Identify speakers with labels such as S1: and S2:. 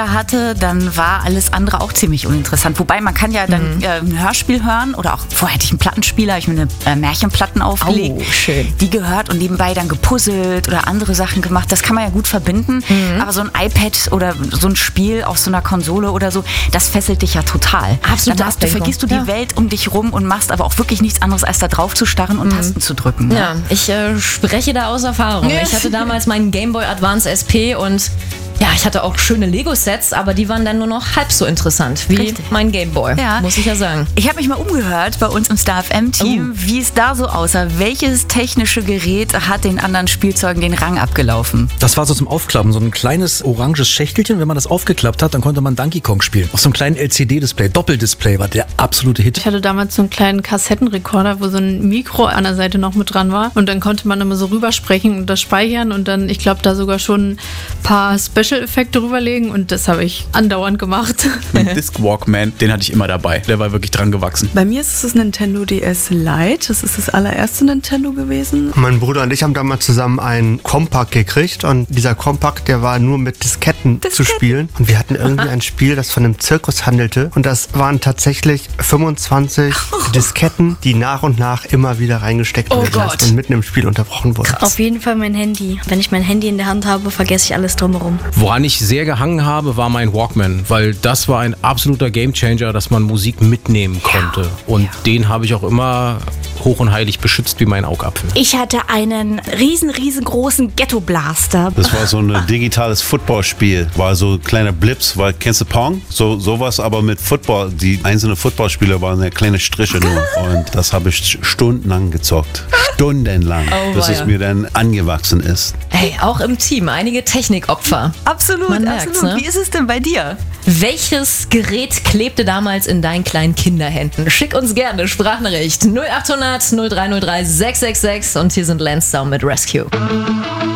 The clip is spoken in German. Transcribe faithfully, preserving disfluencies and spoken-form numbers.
S1: hatte, dann war alles andere auch ziemlich uninteressant. Wobei man kann ja dann mhm. äh, ein Hörspiel hören oder auch, vorher hatte ich einen Plattenspieler, ich habe mir eine äh, Märchenplatten aufgelegt,
S2: oh, schön.
S1: die gehört und nebenbei dann gepuzzelt oder andere Sachen gemacht. Das kann man ja gut verbinden, mhm. aber so ein iPad oder so ein Spiel auf so einer Konsole oder so, das fesselt dich ja total.
S2: Absolut.
S1: Dann hast du, vergisst du die ja. Welt um dich rum und machst aber auch wirklich nichts anderes, als da drauf zu starren und mhm. Tasten zu drücken. Ne?
S2: Ja, ich äh, spreche da aus Erfahrung. Ja. Ich hatte damals meinen Game Boy Advance S P und ja, ich hatte auch schöne Lego-Sets, aber die waren dann nur noch halb so interessant wie Richtig. mein Gameboy, ja. muss ich ja sagen.
S1: Ich habe mich mal umgehört bei uns im Star F M-Team, oh. wie es da so aussah. Welches technische Gerät hat den anderen Spielzeugen den Rang abgelaufen?
S3: Das war so zum Aufklappen, so ein kleines oranges Schächtelchen. Wenn man das aufgeklappt hat, dann konnte man Donkey Kong spielen. Auf so einem kleinen L C D-Display, Doppeldisplay war der absolute Hit.
S4: Ich hatte damals so einen kleinen Kassettenrekorder, wo so ein Mikro an der Seite noch mit dran war. Und dann konnte man immer so rübersprechen und das speichern und dann, ich glaube, da sogar schon ein paar Special-Effekte rüberlegen und das habe ich andauernd gemacht.
S5: Ein Disc Walkman, den hatte ich immer dabei. Der war wirklich dran gewachsen.
S6: Bei mir ist es das Nintendo D S Lite. Das ist das allererste Nintendo gewesen.
S7: Mein Bruder und ich haben damals zusammen einen Compact gekriegt und dieser Compact, der war nur mit Disketten, Disketten. zu spielen. Und wir hatten irgendwie ein Spiel, das von einem Zirkus handelte und das waren tatsächlich fünfundzwanzig oh. Disketten, die nach und nach immer wieder reingesteckt
S2: oh
S7: wurden und mitten im Spiel unterbrochen wurden.
S8: Auf jeden Fall mein Handy. Wenn ich mein Handy in der Hand habe, vergesse ich alles drumherum.
S9: Woran ich sehr gehangen habe, war mein Walkman, weil das war ein absoluter Gamechanger, dass man Musik mitnehmen konnte. Ja. Und ja. den habe ich auch immer hoch und heilig beschützt wie mein Augapfel.
S8: Ich hatte einen riesen, riesengroßen Ghetto-Blaster.
S10: Das war so ein digitales Footballspiel. War so kleine Blips, war, kennst du Pong? So, sowas, aber mit Football. Die einzelnen Footballspieler waren eine kleine Striche nur. Und das habe ich stundenlang gezockt. Stundenlang. Oh, bis es mir dann angewachsen ist.
S2: Hey, auch im Team einige Technikopfer.
S1: Absolut,
S2: Man
S1: absolut.
S2: merkt's, ne?
S1: Wie ist es denn bei dir?
S2: Welches Gerät klebte damals in deinen kleinen Kinderhänden? Schick uns gerne eine Sprachnachricht null acht hundert null drei null drei sechs sechs sechs und hier sind Lansdowne mit Rescue.